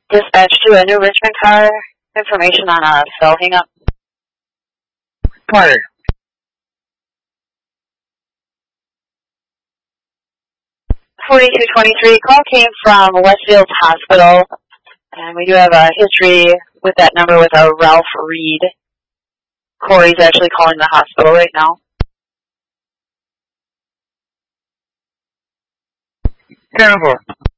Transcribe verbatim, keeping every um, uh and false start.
Dispatch to a New Richmond car. Information on a cell hang-up. Fire. forty-two twenty-three, call came from Westfield Hospital, and we do have a history with that number with a Ralph Reed. Corey's actually calling the hospital right now. ten four.